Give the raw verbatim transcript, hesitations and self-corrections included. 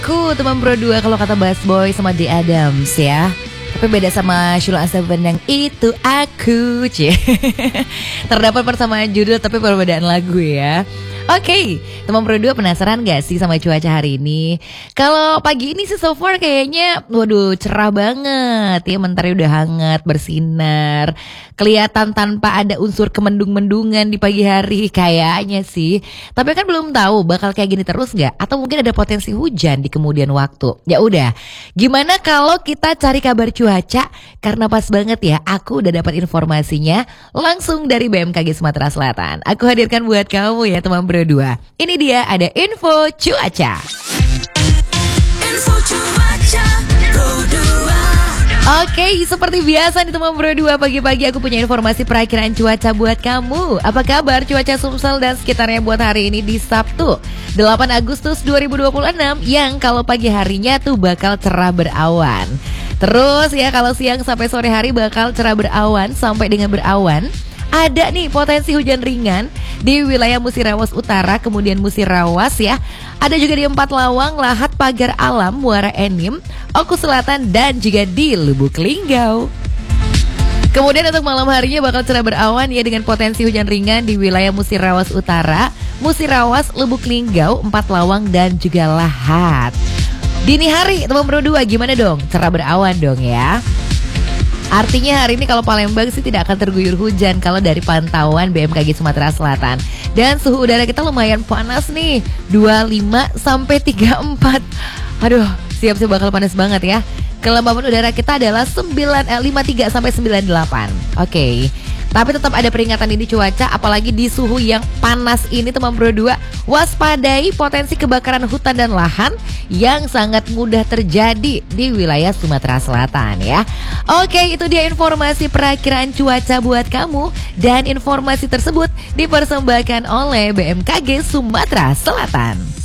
Ku teman Bro dua kalau kata Bass Boy sama The Adams ya. Tapi beda sama Sheila on Seven yang itu aku cie. Terdapat persamaan judul tapi perbedaan lagu ya. Oke, okay, teman Bro dua penasaran gak sih sama cuaca hari ini? Kalau pagi ini sih so far kayaknya waduh cerah banget ya, mentari udah hangat, bersinar. Kelihatan tanpa ada unsur kemendung-mendungan di pagi hari kayaknya sih. Tapi kan belum tahu bakal kayak gini terus gak? Atau mungkin ada potensi hujan di kemudian waktu. Ya udah, gimana kalau kita cari kabar cuaca? Karena pas banget ya, aku udah dapat informasinya langsung dari B M K G Sumatera Selatan. Aku hadirkan buat kamu ya teman Bro dua. Ini dia ada info cuaca. Info cuaca Bro dua. Oke, seperti biasa nih teman Bro dua, pagi-pagi aku punya informasi perakiraan cuaca buat kamu. Apa kabar cuaca Sumsel dan sekitarnya buat hari ini di Sabtu delapan Agustus dua ribu dua puluh enam, yang kalau pagi harinya tuh bakal cerah berawan. Terus ya kalau siang sampai sore hari bakal cerah berawan sampai dengan berawan. Ada nih potensi hujan ringan di wilayah Musirawas Utara, kemudian Musirawas ya. Ada juga di Empat Lawang, Lahat, Pagar Alam, Muara Enim, Oku Selatan, dan juga di Lubuk Linggau. Kemudian untuk malam harinya bakal cerah berawan ya, dengan potensi hujan ringan di wilayah Musirawas Utara, Musirawas, Lubuk Linggau, Empat Lawang, dan juga Lahat. Dini hari teman Bro dua gimana dong? Cerah berawan dong ya. Artinya hari ini kalau Palembang sih tidak akan terguyur hujan kalau dari pantauan B M K G Sumatera Selatan. Dan suhu udara kita lumayan panas nih, dua puluh lima sampai tiga puluh empat. Aduh, siap-siap bakal panas banget ya. Kelembaban udara kita adalah sembilan, eh, lima puluh tiga sampai sembilan puluh delapan. Oke. Okay. Tapi tetap ada peringatan ini cuaca, apalagi di suhu yang panas ini teman Bro dua. Waspadai potensi kebakaran hutan dan lahan yang sangat mudah terjadi di wilayah Sumatera Selatan ya. Oke, itu dia informasi perakiraan cuaca buat kamu. Dan informasi tersebut dipersembahkan oleh B M K G Sumatera Selatan.